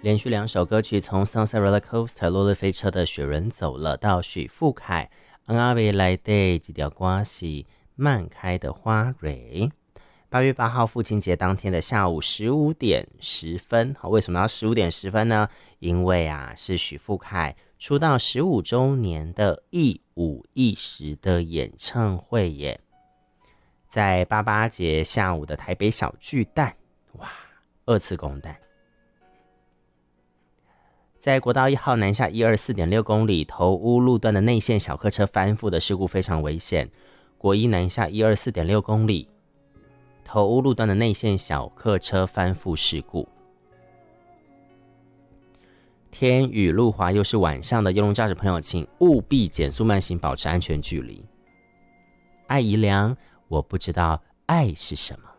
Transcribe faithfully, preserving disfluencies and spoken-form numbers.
连续两首歌曲，从 Sunset Roller Coaster 落日飞车的雪人走了，到许富凯安阿维来的几条瓜是漫开的花蕊。八月八号父亲节当天的下午十五点十分，为什么要十五点十分呢？因为啊是许富凯出道十五周年的一五一十的演唱会耶，在八八节下午的台北小巨蛋，哇，二次公蛋。在国道一号南下 一二四点六 公里头屋路段的内线小客车翻覆的事故非常危险。国一南下 一二四点六 公里头屋路段的内线小客车翻覆事故。天雨路滑又是晚上的，用路驾驶朋友请务必减速慢行，保持安全距离。爱宜良，我不知道爱是什么。